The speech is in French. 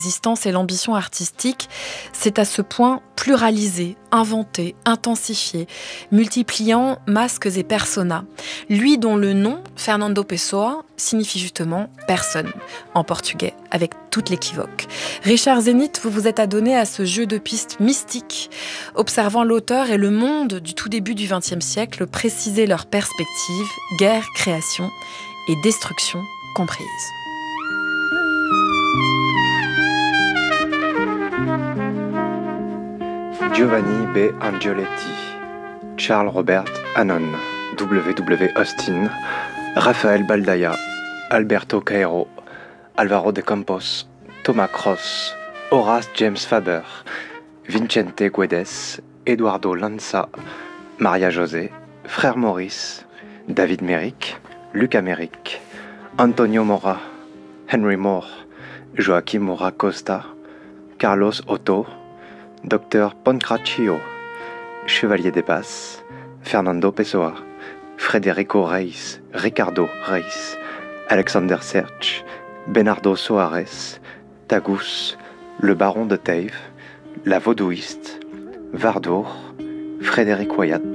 L'existence et l'ambition artistique, c'est à ce point pluralisé, inventé, intensifié, multipliant masques et personas. Lui dont le nom, Fernando Pessoa, signifie justement personne, en portugais, avec toute l'équivoque. Richard Zenith, vous vous êtes adonné à ce jeu de pistes mystiques, observant l'auteur et le monde du tout début du XXe siècle, préciser leurs perspectives, guerre, création et destruction comprises. Giovanni B. Angioletti, Charles Robert Hannon, W. Austin, Rafael Baldaya, Alberto Cairo, Alvaro de Campos, Thomas Cross, Horace James Faber, Vicente Guedes, Eduardo Lanza, Maria José, Frère Maurice, David Merrick, Luca Merrick, Antonio Mora, Henry Moore, Joaquim Mora Costa, Carlos Otto, Dr Pancraccio, Chevalier des Basses, Fernando Pessoa, Federico Reis, Ricardo Reis, Alexander Serge, Bernardo Soares, Tagus, le Baron de Tave, La Vaudouiste, Vardour, Frédéric Wyatt,